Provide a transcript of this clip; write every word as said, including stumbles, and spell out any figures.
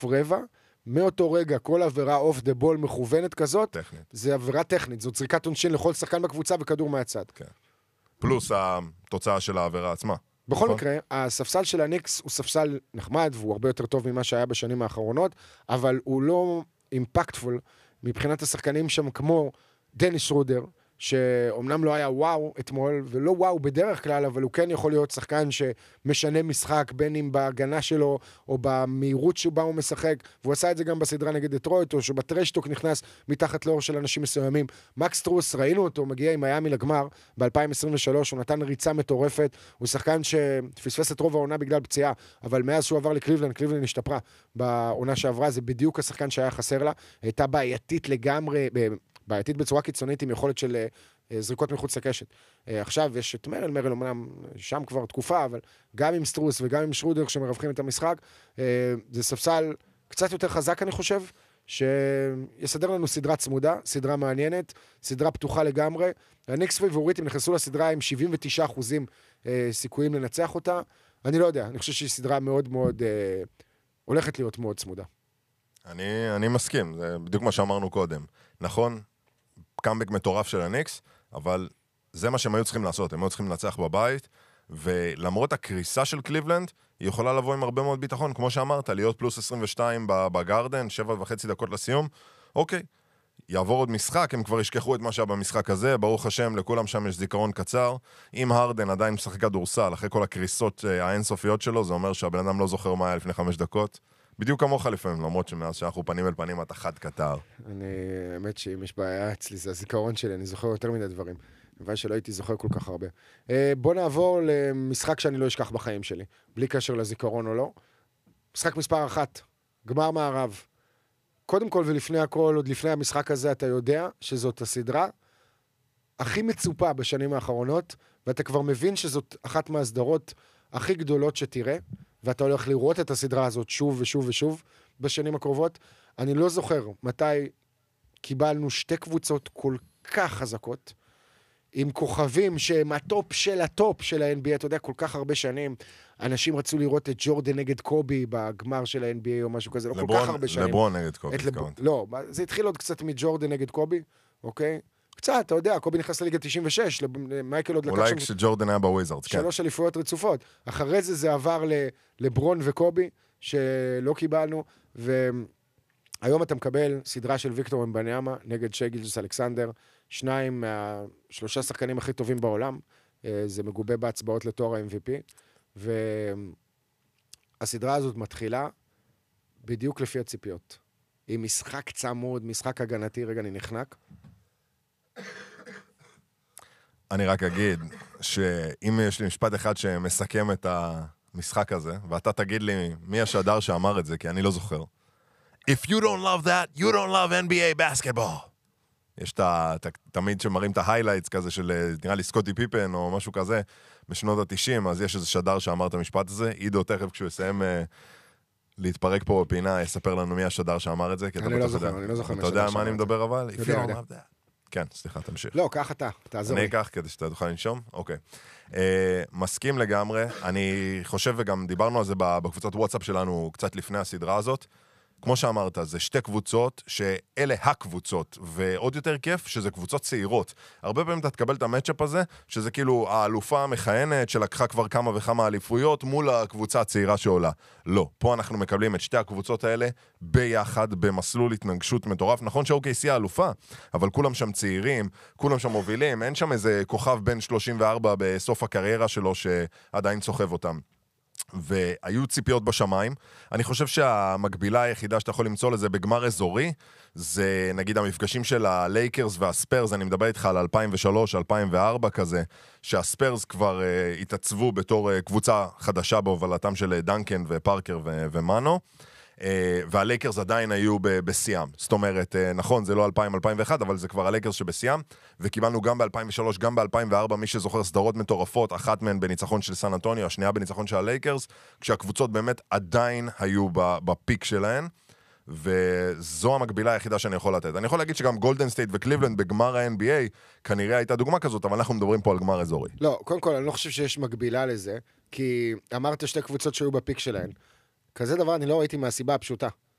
רבע, מאותו רגע כל עבירה אוף דה בול מכוונת כזאת, טכנית. זה עבירה טכנית, זאת זריקת עונשין לכל שחקן בקבוצה וכדור מהצד. כן. פלוס התוצאה של העבירה עצמה. בכל נכון? מקרה, הספסל של הניקס הוא ספסל נחמד, והוא הרבה יותר טוב ממה שהיה בשנים האחרונות, אבל הוא לא אימפקטפול מבחינת השחקנים שם כמו דניס שרודר, שאומנם לא היה וואו אתמול, ולא וואו בדרך כלל, אבל הוא כן יכול להיות שחקן שמשנה משחק, בין אם בהגנה שלו, או במהירות שבה הוא משחק, והוא עשה את זה גם בסדרה נגד דטרויט, או שבטרשטוק נכנס מתחת לאור של אנשים מסוימים. מקס טרוס, ראינו אותו, מגיע עם מיאמי לגמר, ב-אלפיים עשרים ושלוש, הוא נתן ריצה מטורפת, הוא שחקן שפספס את רוב העונה בגלל פציעה, אבל מאז שהוא עבר לקליבלנד, קליבלנד השתפרה בעונה שעברה, זה בדיוק השחקן שהיה חסר לה, הייתה בעייתית לגמרי, בעייתית בצורה קיצונית עם יכולת של uh, זריקות מחוץ לקשת. Uh, עכשיו יש את מרל, מרל אומנם שם כבר תקופה, אבל גם עם סטרוס וגם עם שרודר שמרווחים את המשחק, uh, זה ספסל קצת יותר חזק אני חושב, שיסדר לנו סדרה צמודה, סדרה מעניינת, סדרה פתוחה לגמרי. הניקס פייבוריטים נכנסו לסדרה עם שבעים ותשעה אחוזים uh, סיכויים לנצח אותה. אני לא יודע, אני חושב שהיא סדרה מאוד מאוד, uh, הולכת להיות מאוד צמודה. אני, אני מסכים, זה בדיוק מה שאמרנו קודם. נכון, קאמבק מטורף של הניקס, אבל זה מה שהם היו צריכים לעשות, הם היו צריכים לנצח בבית, ולמרות הקריסה של קליבלנד, היא יכולה לבוא עם הרבה מאוד ביטחון, כמו שאמרת, להיות פלוס עשרים ושתיים בגרדן, שבע וחצי דקות לסיום, אוקיי, יעבור עוד משחק, הם כבר ישכחו את מה שהיה במשחק הזה, ברוך השם, לכולם שם יש זיכרון קצר, אם הרדן עדיין משחק כדורסל, אחרי כל הקריסות האינסופיות שלו, זה אומר שהבן אדם לא זוכר מה היה לפני חמש דקות, בדיוק כמוך לפעמים, למרות שמאז שאנחנו פנים אל פנים, אתה חד קטר. אני, האמת שאם יש בעיה אצלי, זה הזיכרון שלי, אני זוכר יותר מדי דברים. אבל שלא הייתי זוכר כל כך הרבה. בוא נעבור למשחק שאני לא אשכח בחיים שלי, בלי קשר לזיכרון או לא. משחק מספר אחת, גמר מערב. קודם כל ולפני הכל, עוד לפני המשחק הזה, אתה יודע שזאת הסדרה הכי מצופה בשנים האחרונות, ואתה כבר מבין שזאת אחת מהסדרות הכי גדולות שתראה, ואתה הולך לראות את הסדרה הזאת שוב ושוב ושוב בשנים הקרובות. אני לא זוכר מתי קיבלנו שתי קבוצות כל כך חזקות, עם כוכבים שהם הטופ של הטופ של ה-אן בי איי, אתה יודע, כל כך הרבה שנים, אנשים רצו לראות את ג'ורדן נגד קובי בגמר של ה-אן בי איי או משהו כזה, לא כל כך הרבה שנים. לברון נגד קובי. לב... לא, זה התחיל עוד קצת מג'ורדן נגד קובי, אוקיי? קצת, אתה יודע, קובי נכנס לליגה תשעים ושש, מייקל עוד לקח שם... אולי כשג'ורדן היה בוויזארדס, כן. שלוש אליפויות רצופות. אחרי זה זה עבר לברון וקובי, שלא קיבלנו, והיום אתה מקבל סדרה של ויקטור אמבניאמה נגד שי גילג'וס אלכסנדר, שניים מהשלושה שחקנים הכי טובים בעולם, זה מגובה בהצבעות לתואר ה-אם וי פי, והסדרה הזאת מתחילה בדיוק לפי הציפיות. היא משחק צמוד, משחק הגנתי, רגע אני נחנק. אני רק אגיד שאם יש לי משפט אחד שמסכם את המשחק הזה, ואתה תגיד לי מי השדר שאמר את זה, כי אני לא זוכר. If you don't love that, you don't love אן בי איי basketball. יש את, תמיד שמראים את ההיילייטס כזה של, נראה לי סקוטי פיפן או משהו כזה, בשנות ה-תשעים, אז יש איזה שדר שאמר את המשפט הזה. עידו תכף כשהוא יסיים להתפרק פה בפינה, יספר לנו מי השדר שאמר את זה. אני לא זוכר, אני לא זוכר. אתה יודע מה אני מדבר אבל? If you don't love that. כן, סליחה, תמשיך. לא, קח אתה, תעזור לי. אני אקח כדי שאתה תוכל לנשום? אוקיי. מסכים לגמרי, אני חושב וגם דיברנו על זה בקבוצת וואטסאפ שלנו קצת לפני הסדרה הזאת. כמו שאמרת, זה שתי קבוצות שאלה הקבוצות, ועוד יותר כיף שזה קבוצות צעירות. הרבה פעמים אתה תקבל את המאצ'אפ הזה, שזה כאילו האלופה המכהנת שלקחה כבר כמה וכמה אליפויות מול הקבוצה הצעירה שעולה. לא, פה אנחנו מקבלים את שתי הקבוצות האלה ביחד, במסלול התנגשות מטורף. נכון ש-או קיי סי האלופה, אבל כולם שם צעירים, כולם שם מובילים, אין שם איזה כוכב בן שלושים וארבע בסוף הקריירה שלו שעדיין סוחב אותם. והיו ציפיות בשמיים. אני חושב שהמקבילה היחידה שאתה יכול למצוא לזה בגמר אזורי, זה נגיד המפגשים של הלייקרס והספרס, אני מדבר איתך על אלפיים ושלוש אלפיים וארבע כזה, שהספרס כבר uh, התעצבו בתור uh, קבוצה חדשה בהובלתם של דנקן ופארקר ו- ומאנו, uh, והלייקרס עדיין היו ב- בסיאם. זאת אומרת, uh, נכון, זה לא אלפיים אלפיים ואחת, אבל זה כבר הלייקרס שבסיאם, וקיבלנו גם ב-אלפיים ושלוש, גם ב-אלפיים וארבע, מי שזוכר סדרות מטורפות, אחת מהן בניצחון של סן אנטוניו, השנייה בניצחון של הלייקרס, כשהקבוצות באמת עדיין היו בפיק שלהן, וזו המקבילה היחידה שאני יכול לתת. אני יכול להגיד שגם גולדן סטייט וקליבלנד בגמר ה-אן בי איי, כנראה הייתה דוגמה כזאת, אבל אנחנו מדברים פה על גמר אזורי. לא, קודם כל, אני לא חושב שיש מקבילה לזה, כי אמרת שתי קבוצות שהיו בפיק שלהן. כזה דבר אני לא ראיתי מהסיבה הפשוטה.